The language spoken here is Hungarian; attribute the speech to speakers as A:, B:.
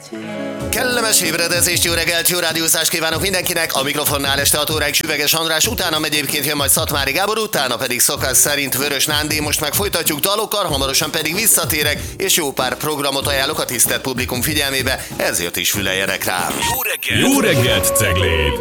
A: Kellemes ébredezést, jó reggelt, jó rádiózást kívánok mindenkinek! A mikrofonnál este 6 óráig Süveges András, utána egyébként jön majd Szatmári Gábor, utána pedig szokás szerint Vörös Nándi. Most meg folytatjuk dalokkal, hamarosan pedig visszatérek, és jó pár programot ajánlok a tisztelt publikum figyelmébe, ezért is füleljenek rám.
B: Jó reggelt, Cegléd!